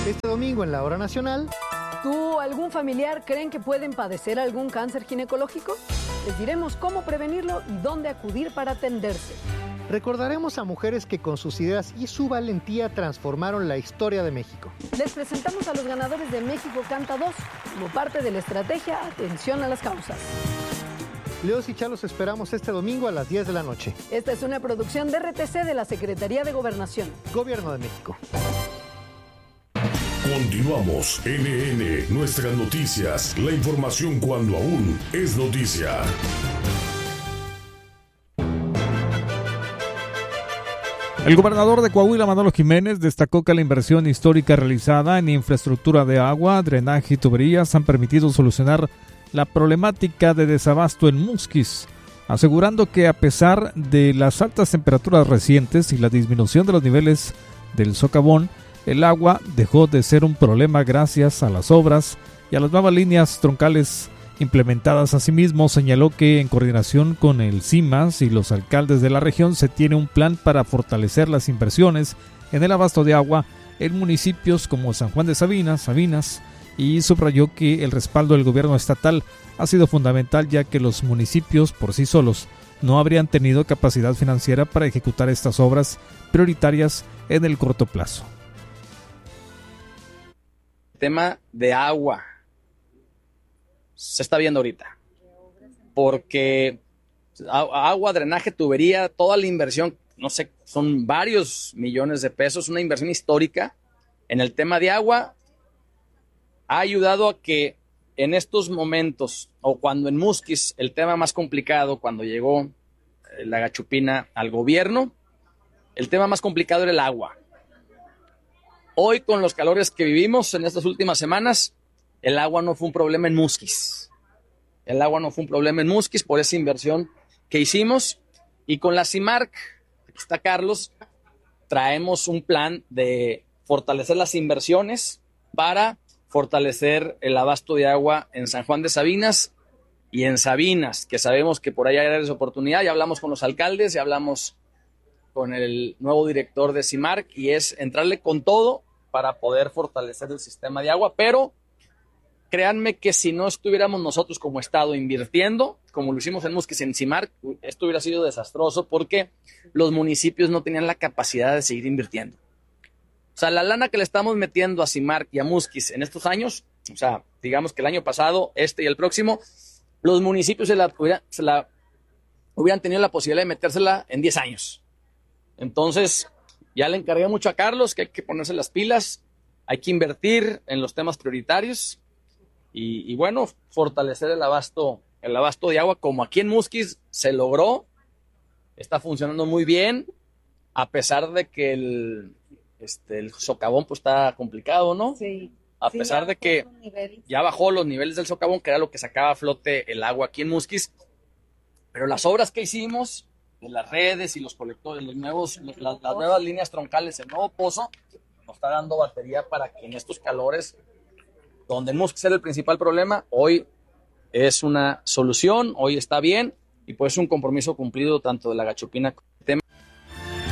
Este domingo en la Hora Nacional. ¿Tú o algún familiar creen que pueden padecer algún cáncer ginecológico? Les diremos cómo prevenirlo y dónde acudir para atenderse. Recordaremos a mujeres que con sus ideas y su valentía transformaron la historia de México. Les presentamos a los ganadores de México Canta 2 como parte de la estrategia Atención a las Causas. Leos y Chá los esperamos este domingo a las 10 de la noche. Esta es una producción de RTC de la Secretaría de Gobernación. Gobierno de México. Continuamos. NN, nuestras noticias. La información cuando aún es noticia. El gobernador de Coahuila, Manolo Jiménez, destacó que la inversión histórica realizada en infraestructura de agua, drenaje y tuberías han permitido solucionar la problemática de desabasto en Musquis, asegurando que a pesar de las altas temperaturas recientes y la disminución de los niveles del socavón, el agua dejó de ser un problema gracias a las obras y a las nuevas líneas troncales implementadas. Asimismo, señaló que en coordinación con el CIMAS y los alcaldes de la región se tiene un plan para fortalecer las inversiones en el abasto de agua en municipios como San Juan de Sabinas, y subrayó que el respaldo del gobierno estatal ha sido fundamental, ya que los municipios por sí solos no habrían tenido capacidad financiera para ejecutar estas obras prioritarias en el corto plazo. Tema de agua se está viendo ahorita, porque agua, drenaje, tubería, toda la inversión, no sé, son varios millones de pesos, una inversión histórica en el tema de agua, ha ayudado a que en estos momentos, o cuando en Musquis, el tema más complicado, cuando llegó la Gachupina al gobierno, el tema más complicado era el agua. Hoy, con los calores que vivimos en estas últimas semanas, el agua no fue un problema en Musquis. El agua no fue un problema en Musquis por esa inversión que hicimos. Y con la CIMARC, aquí está Carlos, traemos un plan de fortalecer las inversiones para fortalecer el abasto de agua en San Juan de Sabinas y en Sabinas, que sabemos que por allá hay áreas de oportunidad. Ya hablamos con los alcaldes, ya hablamos con el nuevo director de CIMARC, y es entrarle con todo para poder fortalecer el sistema de agua, pero créanme que si no estuviéramos nosotros como Estado invirtiendo, como lo hicimos en Musquis, en CIMARC, esto hubiera sido desastroso porque los municipios no tenían la capacidad de seguir invirtiendo. O sea, la lana que le estamos metiendo a CIMARC y a Musquis en estos años, o sea, digamos que el año pasado, este y el próximo, los municipios hubieran tenido la posibilidad de metérsela en 10 años. Entonces, ya le encargué mucho a Carlos que hay que ponerse las pilas, hay que invertir en los temas prioritarios y bueno, fortalecer el abasto de agua, como aquí en Musquis se logró, está funcionando muy bien, a pesar de que el socavón pues está complicado, ¿no? Sí. A pesar de que ya bajó los niveles del socavón, que era lo que sacaba a flote el agua aquí en Musquis, pero las obras que hicimos, de las redes y los colectores, las nuevas líneas troncales, el nuevo pozo, nos está dando batería para que en estos calores, donde en Musquis era el principal problema, hoy es una solución, hoy está bien, y pues un compromiso cumplido tanto de la Gachupina